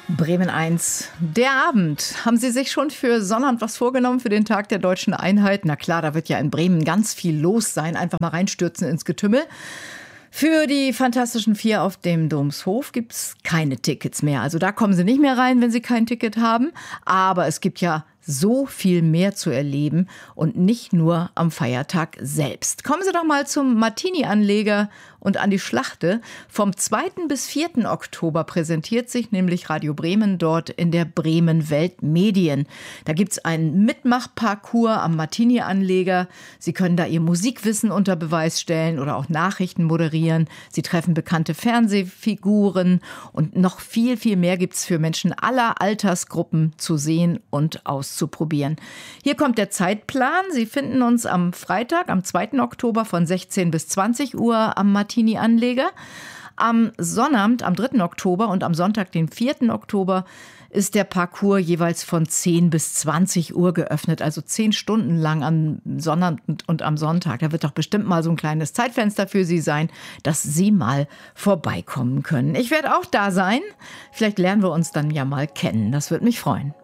Bremen 1. Der Abend. Haben Sie sich schon für Sonnabend was vorgenommen für den Tag der deutschen Einheit? Na klar, da wird ja in Bremen ganz viel los sein. Einfach mal reinstürzen ins Getümmel. Für die Fantastischen Vier auf dem Domshof gibt's keine Tickets mehr. Also da kommen Sie nicht mehr rein, wenn Sie kein Ticket haben. Aber es gibt ja so viel mehr zu erleben und nicht nur am Feiertag selbst. Kommen Sie doch mal zum Martini-Anleger und an die Schlachte. Vom 2. bis 4. Oktober präsentiert sich nämlich Radio Bremen dort in der Bremen Welt Medien. Da gibt's einen Mitmachparcours am Martini-Anleger. Sie können da Ihr Musikwissen unter Beweis stellen oder auch Nachrichten moderieren. Sie treffen bekannte Fernsehfiguren und noch viel, viel mehr gibt's für Menschen aller Altersgruppen zu sehen und auszuprobieren. Hier kommt der Zeitplan. Sie finden uns am Freitag, am 2. Oktober von 16 bis 20 Uhr am Martini-Anleger. Am Sonnabend, am 3. Oktober und am Sonntag, den 4. Oktober, ist der Parcours jeweils von 10 bis 20 Uhr geöffnet, also 10 Stunden lang am Sonnabend und am Sonntag. Da wird doch bestimmt mal so ein kleines Zeitfenster für Sie sein, dass Sie mal vorbeikommen können. Ich werde auch da sein. Vielleicht lernen wir uns dann ja mal kennen. Das würde mich freuen.